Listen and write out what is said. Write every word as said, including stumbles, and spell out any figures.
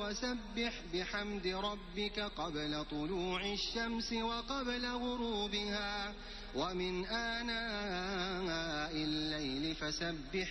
وسبح بحمد ربك قبل طلوع الشمس وقبل غروبها ومن آناء الليل فسبح